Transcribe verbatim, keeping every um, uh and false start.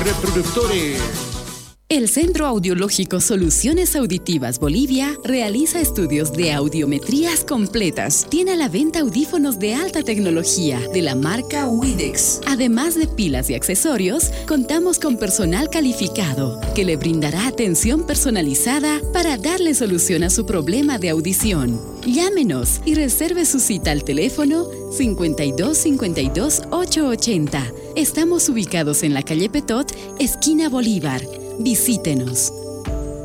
Reproductores. El Centro Audiológico Soluciones Auditivas Bolivia realiza estudios de audiometrías completas. Tiene a la venta audífonos de alta tecnología de la marca Widex. Además de pilas y accesorios, contamos con personal calificado que le brindará atención personalizada para darle solución a su problema de audición. Llámenos y reserve su cita al teléfono cincuenta y dos cincuenta y dos ochocientos ochenta. Estamos ubicados en la calle Petot, esquina Bolívar. Visítenos.